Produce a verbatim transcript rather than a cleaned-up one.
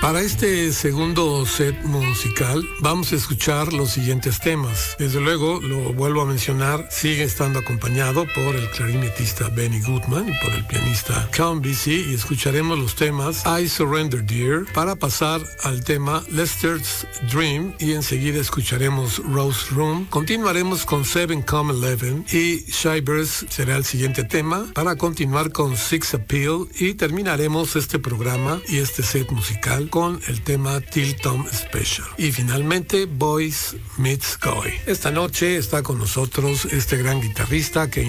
Para este segundo set musical vamos a escuchar los siguientes temas. Desde luego, lo vuelvo a mencionar, sigue estando acompañado por el clarinetista Benny Goodman y por el pianista Count Basie, y escucharemos los temas I Surrender Dear para pasar al tema Lester's Dream, y enseguida escucharemos Rose Room. Continuaremos con Seven Come Eleven y Shivers será el siguiente tema para continuar con Six Appeal, y terminaremos este programa y este set musical con el tema Till Tom Special. Y finalmente Boys Meets Guy. Esta noche está con nosotros este gran guitarrista que